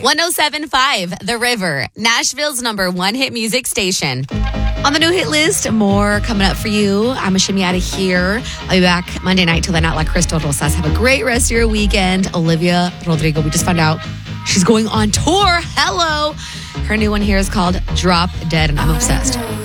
107.5 The River, Nashville's #1 hit music station. On the new hit list, more coming up for you. I'm going to shimmy out of here. I'll be back Monday night till then out like Crystal Rosas. Have a great rest of your weekend. Olivia Rodrigo, we just found out she's going on tour. Hello. Her new one here is called Drop Dead, and I'm obsessed.